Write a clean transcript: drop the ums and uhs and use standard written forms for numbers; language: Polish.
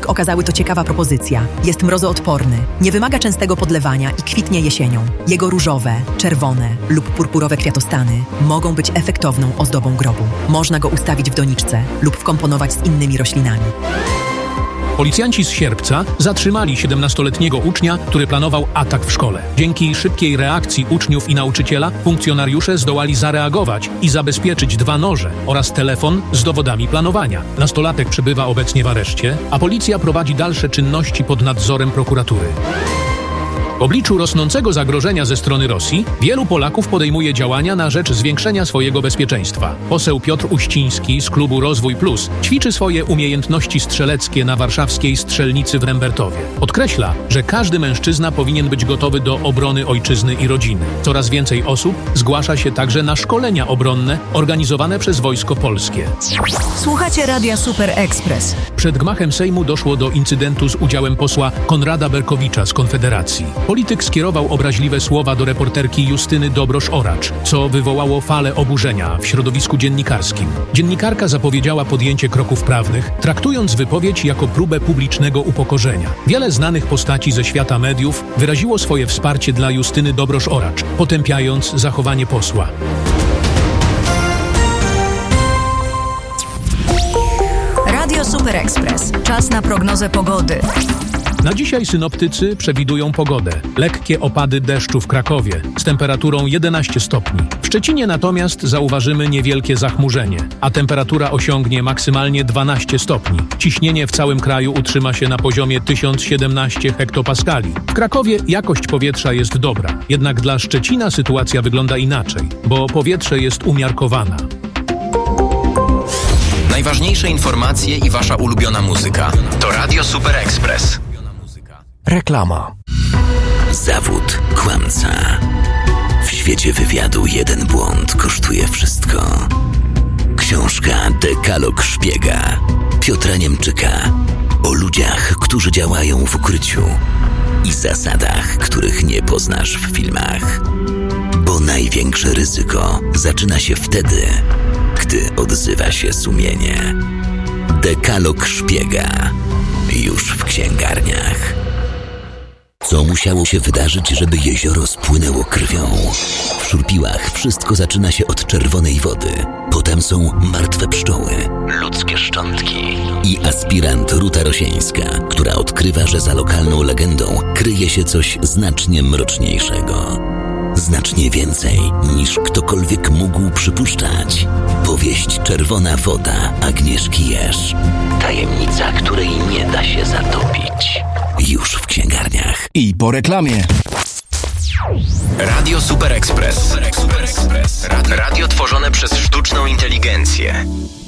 Koszyk okazały to ciekawa propozycja. Jest mrozoodporny, nie wymaga częstego podlewania i kwitnie jesienią. Jego różowe, czerwone lub purpurowe kwiatostany mogą być efektowną ozdobą grobu. Można go ustawić w doniczce lub wkomponować z innymi roślinami. Policjanci z Sierpca zatrzymali 17-letniego ucznia, który planował atak w szkole. Dzięki szybkiej reakcji uczniów i nauczyciela funkcjonariusze zdołali zareagować i zabezpieczyć 2 noże oraz telefon z dowodami planowania. Nastolatek przebywa obecnie w areszcie, a policja prowadzi dalsze czynności pod nadzorem prokuratury. W obliczu rosnącego zagrożenia ze strony Rosji, wielu Polaków podejmuje działania na rzecz zwiększenia swojego bezpieczeństwa. Poseł Piotr Uściński z klubu Rozwój Plus ćwiczy swoje umiejętności strzeleckie na warszawskiej strzelnicy w Rembertowie. Podkreśla, że każdy mężczyzna powinien być gotowy do obrony ojczyzny i rodziny. Coraz więcej osób zgłasza się także na szkolenia obronne organizowane przez Wojsko Polskie. Słuchacie Radia Super Express. Przed gmachem Sejmu doszło do incydentu z udziałem posła Konrada Berkowicza z Konfederacji. Polityk skierował obraźliwe słowa do reporterki Justyny Dobrosz-Oracz, co wywołało falę oburzenia w środowisku dziennikarskim. Dziennikarka zapowiedziała podjęcie kroków prawnych, traktując wypowiedź jako próbę publicznego upokorzenia. Wiele znanych postaci ze świata mediów wyraziło swoje wsparcie dla Justyny Dobrosz-Oracz, potępiając zachowanie posła. Radio Super Express. Czas na prognozę pogody. Na dzisiaj synoptycy przewidują pogodę. Lekkie opady deszczu w Krakowie z temperaturą 11 stopni. W Szczecinie natomiast zauważymy niewielkie zachmurzenie, a temperatura osiągnie maksymalnie 12 stopni. Ciśnienie w całym kraju utrzyma się na poziomie 1017 hektopaskali. W Krakowie jakość powietrza jest dobra, jednak dla Szczecina sytuacja wygląda inaczej, bo powietrze jest umiarkowana. Najważniejsze informacje i wasza ulubiona muzyka to Radio Super Express. Reklama. Zawód kłamca. W świecie wywiadu jeden błąd kosztuje wszystko. Książka Dekalog szpiega Piotra Niemczyka o ludziach, którzy działają w ukryciu i zasadach, których nie poznasz w filmach. Bo największe ryzyko zaczyna się wtedy, gdy odzywa się sumienie. Dekalog szpiega już w księgarniach. Co musiało się wydarzyć, żeby jezioro spłynęło krwią? W Szurpiłach wszystko zaczyna się od czerwonej wody. Potem są martwe pszczoły, ludzkie szczątki i aspirant Ruta Rosieńska, która odkrywa, że za lokalną legendą kryje się coś znacznie mroczniejszego. Znacznie więcej niż ktokolwiek mógł przypuszczać. Powieść Czerwona woda Agnieszki Jerz. Tajemnica, której nie da się zatopić. Już w księgarniach. I po reklamie. Radio Super Express. Radio tworzone przez sztuczną inteligencję.